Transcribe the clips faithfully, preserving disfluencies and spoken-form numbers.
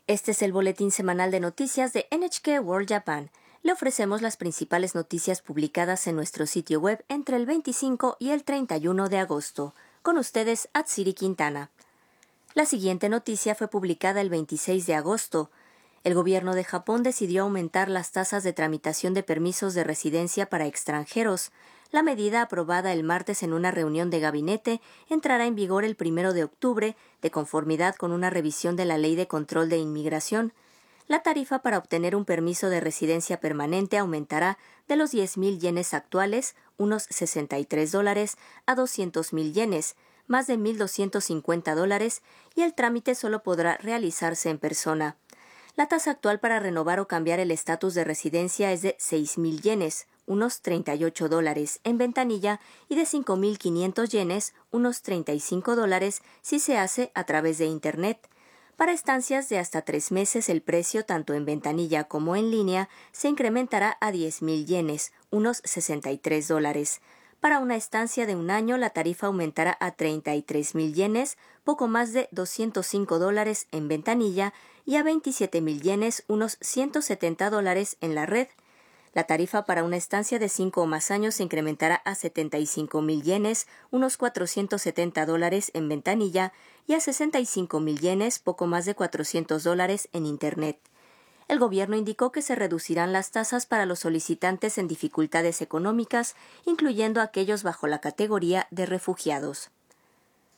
Este es el boletín semanal de noticias de N H K World Japan. Le ofrecemos las principales noticias publicadas en nuestro sitio web entre el veinticinco y el treinta y uno de agosto. Con ustedes, Atsiri Quintana. La siguiente noticia fue publicada el veintiséis de agosto. El gobierno de Japón decidió aumentar las tasas de tramitación de permisos de residencia para extranjeros. La medida, aprobada el martes en una reunión de gabinete, entrará en vigor el primero de octubre, de conformidad con una revisión de la Ley de Control de Inmigración. La tarifa para obtener un permiso de residencia permanente aumentará de los diez mil yenes actuales, unos sesenta y tres dólares, a doscientos mil yenes, más de mil doscientos cincuenta dólares, y el trámite solo podrá realizarse en persona. La tasa actual para renovar o cambiar el estatus de residencia es de seis mil yenes, unos treinta y ocho dólares, en ventanilla, y de cinco mil quinientos yenes, unos treinta y cinco dólares, si se hace a través de Internet. Para estancias de hasta tres meses, el precio, tanto en ventanilla como en línea, se incrementará a diez mil yenes, unos sesenta y tres dólares. Para una estancia de un año, la tarifa aumentará a treinta y tres mil yenes, poco más de doscientos cinco dólares en ventanilla, y a veintisiete mil yenes, unos ciento setenta dólares en la red. La tarifa para una estancia de cinco o más años se incrementará a setenta y cinco mil yenes, unos cuatrocientos setenta dólares en ventanilla, y a sesenta y cinco mil yenes, poco más de cuatrocientos dólares en Internet. El gobierno indicó que se reducirán las tasas para los solicitantes en dificultades económicas, incluyendo aquellos bajo la categoría de refugiados.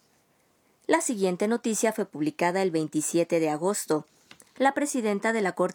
La siguiente noticia fue publicada el veintisiete de agosto. La presidenta de la Corte